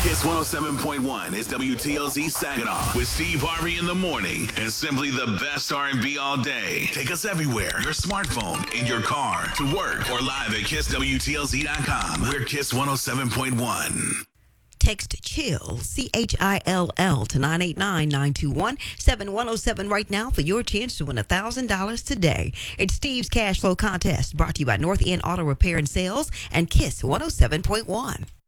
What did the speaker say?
Kiss 107.1 is WTLZ Saginaw with Steve Harvey in the morning and simply the best R&B all day. Take us everywhere. Your smartphone, in your car, to work, or live at KissWTLZ.com. We're Kiss 107.1. Text CHILL, CHILL, to 989-921-7107 right now for your chance to win $1,000 today. It's Steve's Cash Flow Contest, brought to you by North End Auto Repair and Sales and Kiss 107.1.